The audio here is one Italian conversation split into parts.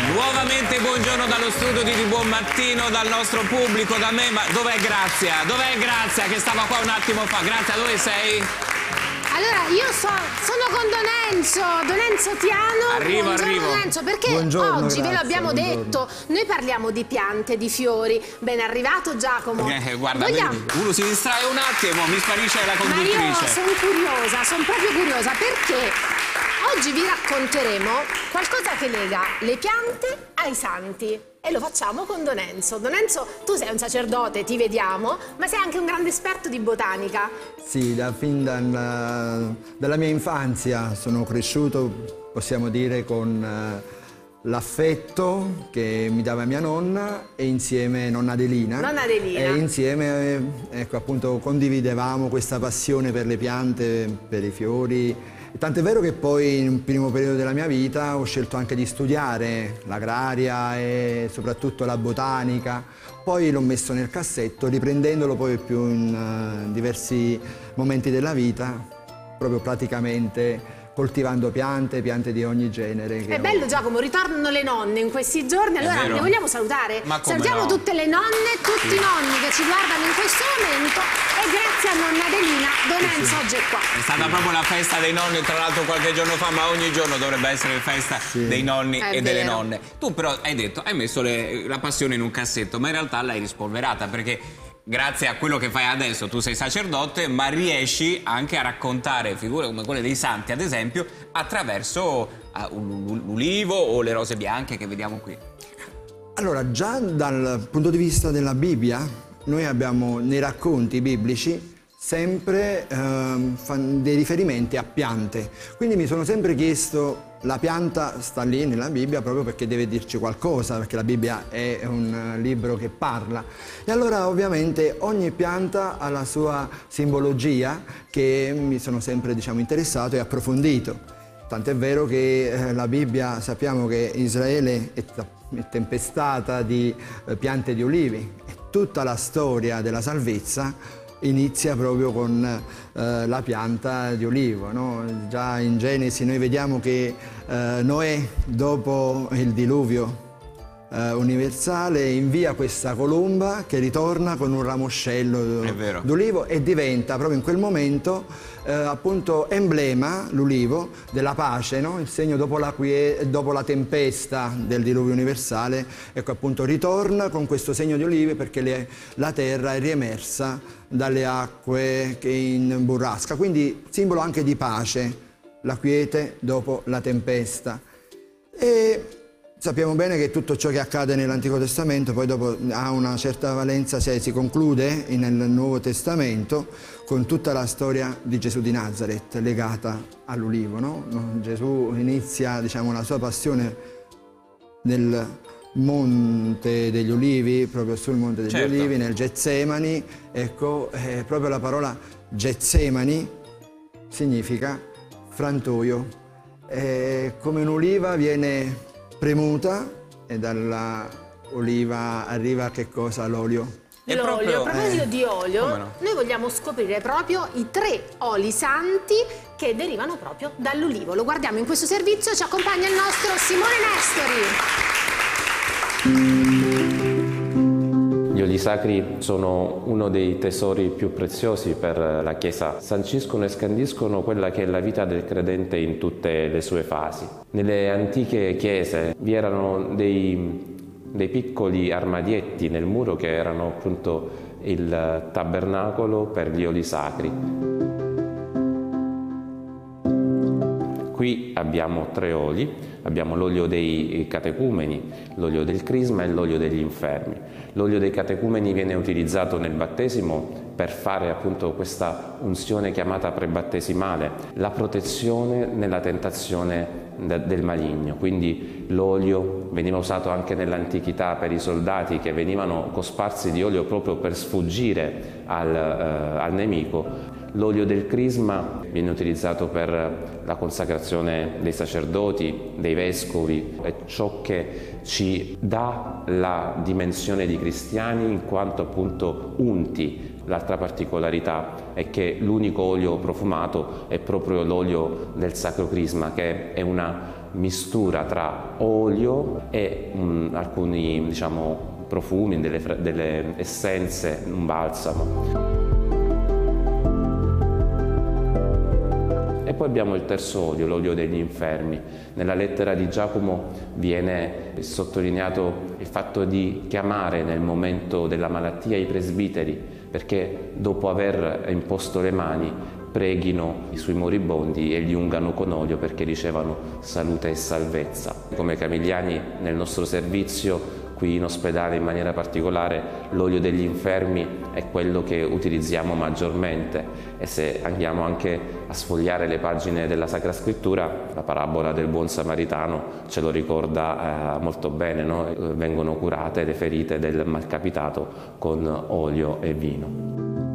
Nuovamente buongiorno dallo studio di Buon Mattino, dal nostro pubblico, da me. Ma dov'è Grazia? Dov'è Grazia che stava qua un attimo fa? Grazia, dove sei? Allora, io sono con Donenzo Tiano. Arrivo. Donenzo, perché Buongiorno, oggi ve lo grazie, abbiamo buongiorno. detto, noi parliamo di piante, di fiori. Ben arrivato Giacomo. Guarda, uno si distrae un attimo, mi sparisce la Ma conduttrice. io sono proprio curiosa, perché oggi vi racconteremo qualcosa che lega le piante ai santi. E lo facciamo con Donenzo. Donenzo, tu sei un sacerdote, ti vediamo, ma sei anche un grande esperto di botanica. Sì, fin dalla mia infanzia sono cresciuto, possiamo dire, con l'affetto che mi dava mia nonna e insieme nonna Adelina. Nonna Adelina. E insieme, ecco, appunto, condividevamo questa passione per le piante, per i fiori. Tant'è vero che poi in un primo periodo della mia vita ho scelto anche di studiare l'agraria e soprattutto la botanica, poi l'ho messo nel cassetto riprendendolo poi più in diversi momenti della vita, proprio praticamente coltivando piante di ogni genere. È bello Giacomo, ritornano le nonne in questi giorni, allora vero. le vogliamo salutare? Ma come Salutiamo no? tutte le nonne, tutti i nonni che ci guardano in questo momento e grazie a nonna Adelina Donenzo oggi è qua. È stata proprio la festa dei nonni, tra l'altro qualche giorno fa, ma ogni giorno dovrebbe essere festa dei nonni È e delle vero. nonne. Tu però hai detto, hai messo la passione in un cassetto, ma in realtà l'hai rispolverata perché grazie a quello che fai adesso tu sei sacerdote, ma riesci anche a raccontare figure come quelle dei santi, ad esempio, attraverso l'ulivo o le rose bianche che vediamo qui. Allora, già dal punto di vista della Bibbia, noi abbiamo nei racconti biblici sempre dei riferimenti a piante. Quindi mi sono sempre chiesto, la pianta sta lì nella Bibbia proprio perché deve dirci qualcosa, perché la Bibbia è un libro che parla. E allora ovviamente ogni pianta ha la sua simbologia che mi sono sempre, diciamo, interessato e approfondito. Tant'è vero che la Bibbia, sappiamo che Israele è tempestata di piante di olivi e tutta la storia della salvezza inizia proprio con la pianta di olivo, no? Già in Genesi noi vediamo che Noè, dopo il diluvio universale, invia questa colomba che ritorna con un ramoscello d'olivo e diventa proprio in quel momento appunto emblema, l'ulivo, della pace, no? Il segno dopo la tempesta del diluvio universale, ecco appunto ritorna con questo segno di olive perché la terra è riemersa dalle acque che in burrasca, quindi simbolo anche di pace, la quiete dopo la tempesta. E sappiamo bene che tutto ciò che accade nell'Antico Testamento poi dopo ha una certa valenza se si conclude nel Nuovo Testamento con tutta la storia di Gesù di Nazaret legata all'ulivo, no? Gesù inizia, diciamo, la sua passione nel Monte degli Ulivi, proprio sul Monte degli Ulivi, nel Getsemani. Ecco, proprio la parola Getsemani significa frantoio. Come un'oliva viene premuta e dalla oliva arriva che cosa? L'olio. L'olio, a proposito di olio, no? noi vogliamo scoprire proprio i 3 oli santi che derivano proprio dall'ulivo. Lo guardiamo in questo servizio, ci accompagna il nostro Simone Nestori. Gli oli sacri sono uno dei tesori più preziosi per la Chiesa. Sanciscono e scandiscono quella che è la vita del credente in tutte le sue fasi. Nelle antiche chiese vi erano dei piccoli armadietti nel muro che erano appunto il tabernacolo per gli oli sacri. Qui abbiamo 3 oli, abbiamo l'olio dei catecumeni, l'olio del crisma e l'olio degli infermi. L'olio dei catecumeni viene utilizzato nel battesimo per fare appunto questa unzione chiamata prebattesimale, la protezione nella tentazione del maligno. Quindi l'olio veniva usato anche nell'antichità per i soldati che venivano cosparsi di olio proprio per sfuggire al nemico. L'olio del crisma viene utilizzato per la consacrazione dei sacerdoti, dei vescovi, è ciò che ci dà la dimensione di cristiani in quanto appunto unti. L'altra particolarità è che l'unico olio profumato è proprio l'olio del Sacro Crisma, che è una mistura tra olio e alcuni, diciamo, profumi, delle essenze, un balsamo. E poi abbiamo il terzo olio, l'olio degli infermi. Nella lettera di Giacomo viene sottolineato il fatto di chiamare nel momento della malattia i presbiteri, perché dopo aver imposto le mani preghino sui moribondi e li ungano con olio perché ricevano salute e salvezza. Come Camigliani nel nostro servizio qui in ospedale in maniera particolare l'olio degli infermi è quello che utilizziamo maggiormente, e se andiamo anche a sfogliare le pagine della Sacra Scrittura, la parabola del buon samaritano ce lo ricorda molto bene, no? Vengono curate le ferite del malcapitato con olio e vino.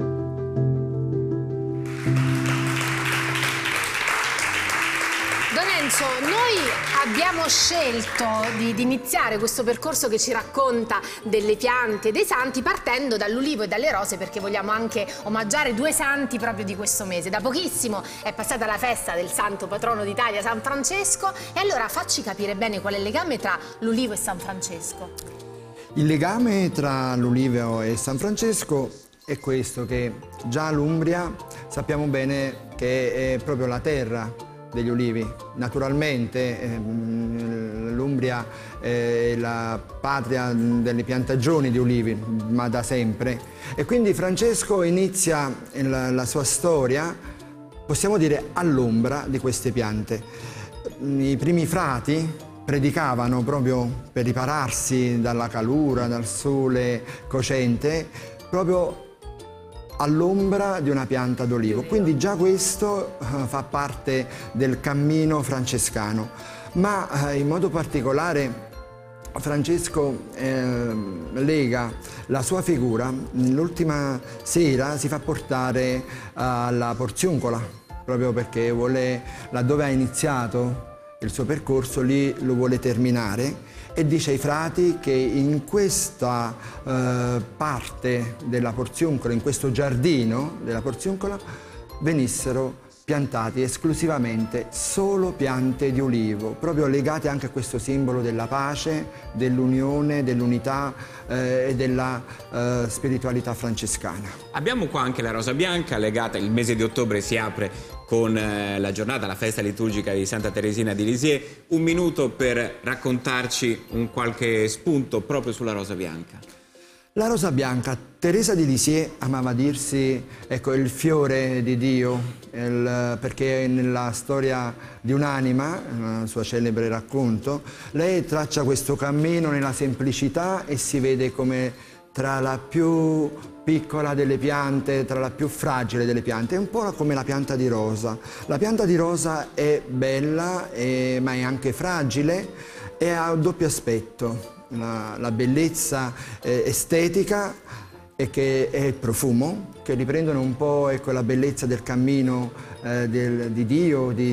Don Enzo, noi abbiamo scelto di iniziare questo percorso che ci racconta delle piante e dei santi partendo dall'ulivo e dalle rose, perché vogliamo anche omaggiare due santi proprio di questo mese. Da pochissimo è passata la festa del santo patrono d'Italia, San Francesco, e allora facci capire bene qual è il legame tra l'ulivo e San Francesco. Il legame tra l'ulivo e San Francesco è questo, che già l'Umbria sappiamo bene che è proprio la terra degli ulivi. Naturalmente l'Umbria è la patria delle piantagioni di ulivi, ma da sempre. E quindi Francesco inizia la sua storia, possiamo dire, all'ombra di queste piante. I primi frati predicavano proprio per ripararsi dalla calura, dal sole cocente, proprio all'ombra di una pianta d'olivo. Quindi già questo fa parte del cammino francescano, ma in modo particolare Francesco lega la sua figura, l'ultima sera si fa portare alla Porziuncola, proprio perché vuole, laddove ha iniziato il suo percorso, lì lo vuole terminare, e dice ai frati che in questa parte della Porziuncola, in questo giardino della Porziuncola, venissero piantati esclusivamente solo piante di ulivo, proprio legate anche a questo simbolo della pace, dell'unione, dell'unità e della spiritualità francescana. Abbiamo qua anche la rosa bianca legata, il mese di ottobre si apre con la giornata, la festa liturgica di Santa Teresina di Lisieux. Un minuto per raccontarci un qualche spunto proprio sulla rosa bianca. La rosa bianca, Teresa di Lisieux amava dirsi, ecco, il fiore di Dio, perché nella storia di un'anima, nel suo celebre racconto, lei traccia questo cammino nella semplicità e si vede come tra la più piccola delle piante, tra la più fragile delle piante, è un po' come la pianta di rosa. La pianta di rosa è bella, ma è anche fragile e ha un doppio aspetto. La bellezza estetica e che è il profumo, che riprendono un po', ecco, la bellezza del cammino di Dio,